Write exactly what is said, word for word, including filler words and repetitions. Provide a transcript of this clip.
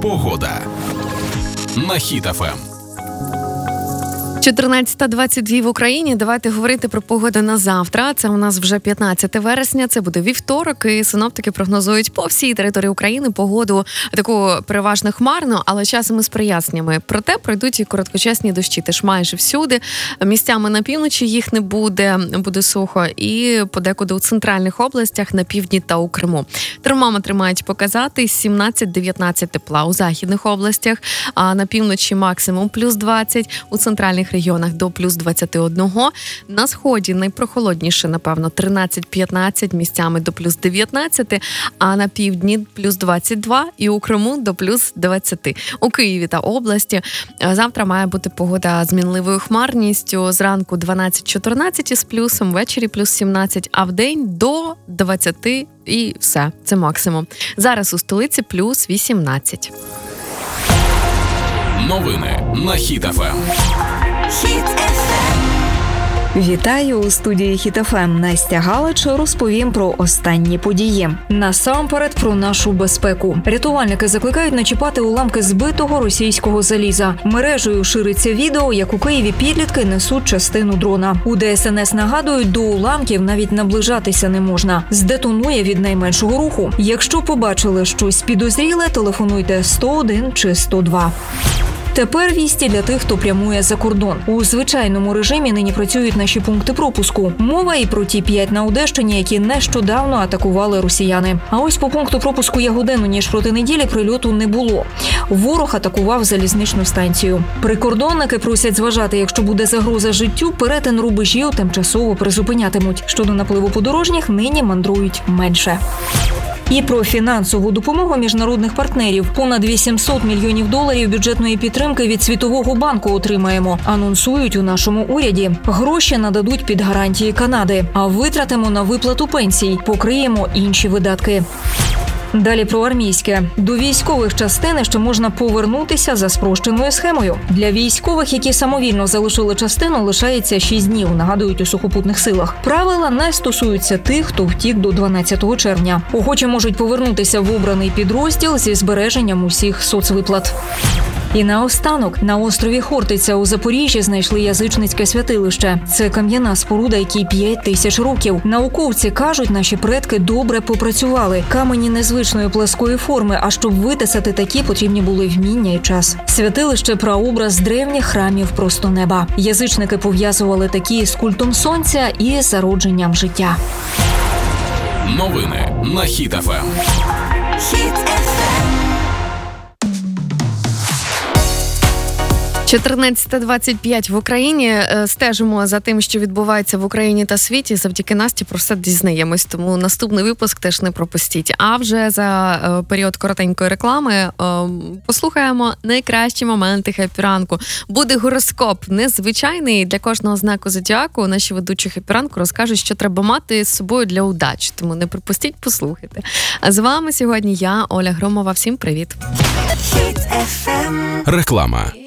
Погода на Хіт еф ем. чотирнадцята двадцять дві в Україні. Давайте говорити про погоду на завтра. Це у нас вже п'ятнадцяте вересня, це буде вівторок, і синоптики прогнозують по всій території України погоду таку переважно хмарну, але часом із проясненнями. Проте пройдуть і короткочасні дощі, теж майже всюди. Місцями на півночі їх не буде, буде сухо, і подекуди у центральних областях, на півдні та у Криму. Термометри мають показати сімнадцять-дев'ятнадцять тепла у західних областях, а на півночі максимум плюс двадцять, у центральних регіонах до плюс двадцять один. На сході найпрохолодніше, напевно, тринадцять-п'ятнадцять, місцями до плюс дев'ятнадцять, а на півдні плюс двадцять два і у Криму до плюс двадцять. У Києві та області завтра має бути погода з мінливою хмарністю. Зранку дванадцять-чотирнадцять із плюсом, ввечері плюс сімнадцять, а вдень до двадцять і все. Це максимум. Зараз у столиці плюс вісімнадцять. Новини на Хіт еф ем. Хіт еф ем. Вітаю у студії Хіт еф ем. Настя Галич розповім про останні події. Насамперед про нашу безпеку. Рятувальники закликають не чіпати уламки збитого російського заліза. Мережею шириться відео, як у Києві підлітки несуть частину дрона. У де ес ен ес нагадують, до уламків навіть наближатися не можна. Здетонує від найменшого руху. Якщо побачили щось підозріле, телефонуйте сто один чи сто два. Тепер вісті для тих, хто прямує за кордон. У звичайному режимі нині працюють наші пункти пропуску. Мова і про ті п'ять на Одещині, які нещодавно атакували росіяни. А ось по пункту пропуску Ягодину, ніж проти неділі, прильоту не було. Ворог атакував залізничну станцію. Прикордонники просять зважати, якщо буде загроза життю, перетин рубежів тимчасово призупинятимуть. Щодо напливу подорожніх, нині мандрують менше. І про фінансову допомогу міжнародних партнерів. Понад вісімсот мільйонів доларів бюджетної підтримки від Світового банку отримаємо. Анонсують у нашому уряді. Гроші нададуть під гарантії Канади. А витратимо на виплату пенсій. Покриємо інші видатки. Далі про армійське. До військових частин ще можна повернутися за спрощеною схемою. Для військових, які самовільно залишили частину, лишається шість днів, нагадують у сухопутних силах. Правила не стосуються тих, хто втік до дванадцятого червня. Охочі можуть повернутися в обраний підрозділ зі збереженням усіх соцвиплат. І наостанок, на острові Хортиця у Запоріжжі знайшли язичницьке святилище. Це кам'яна споруда, якій п'ять тисяч років. Науковці кажуть, наші предки добре попрацювали. Камені незвичної пласкої форми, а щоб витисати такі, потрібні були вміння і час. Святилище – прообраз древніх храмів просто неба. Язичники пов'язували такі з культом сонця і зародженням життя. Новини на Хіт еф ем. Хіт еф ем. чотирнадцята двадцять п'ять в Україні. Стежимо за тим, що відбувається в Україні та світі. Завдяки Насті про все дізнаємось, тому наступний випуск теж не пропустіть. А вже за період коротенької реклами послухаємо найкращі моменти хеппі ранку. Буде гороскоп незвичайний для кожного знаку зодіаку. Наші ведучі хеппі ранку розкажуть, що треба мати з собою для удачі. Тому не пропустіть, послухайте. А з вами сьогодні я, Оля Громова. Всім привіт. Реклама.